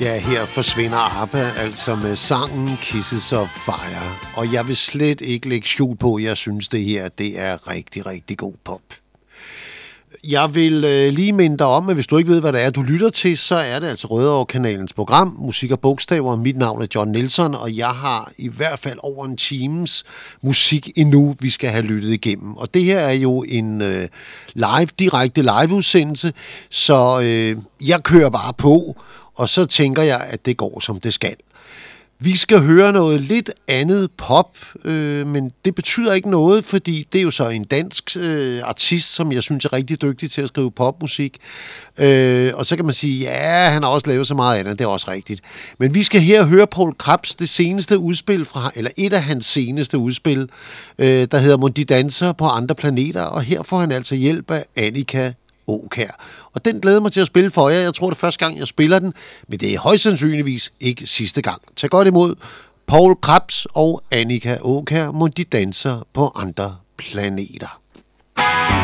Ja, her forsvinder ABBA altså med sangen Kisses of Fire. Og jeg vil slet ikke lægge skjul på, at jeg synes, det her det er rigtig, rigtig god pop. Jeg vil lige minde dig om, at hvis du ikke ved, hvad det er, du lytter til, så er det altså Rødovre-kanalens program, Musik og Bogstaver. Mit navn er John Nielsen, og jeg har i hvert fald over en times musik endnu, vi skal have lyttet igennem. Og det her er jo en direkte live-udsendelse, så jeg kører bare på, og så tænker jeg, at det går, som det skal. Vi skal høre noget lidt andet pop, men det betyder ikke noget, fordi det er jo så en dansk artist, som jeg synes er rigtig dygtig til at skrive popmusik. Og så kan man sige, ja, han har også lavet så meget andet, det er også rigtigt. Men vi skal her høre Poul Krebs, det seneste udspil eller et af hans seneste udspil, der hedder Mon de danser på andre planeter, og her får han altså hjælp af Annika Aakjær. Og den glæder mig til at spille for jer. Jeg tror, det er første gang, jeg spiller den, men det er højst sandsynligvis ikke sidste gang. Tag godt imod Poul Krebs og Annika Aakjær, Mon de danser på andre planeter.